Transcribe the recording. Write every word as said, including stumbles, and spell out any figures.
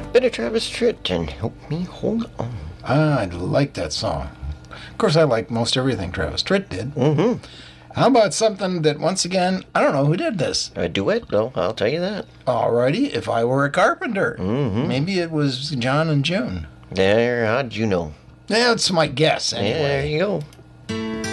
bit of Travis Tritt and Help Me Hold On. Ah, I like that song. Of course, I like most everything Travis Tritt did. Mm-hmm. How about something that, once again, I don't know who did this. A duet, though, I'll tell you that. Alrighty, If I Were a Carpenter. Mm-hmm. Maybe it was John and June. There, how'd you know? That's my guess, anyway. There you go.